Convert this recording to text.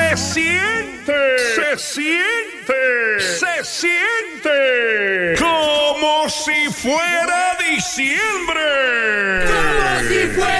Se siente, se siente, se siente como si fuera diciembre. Como si fuera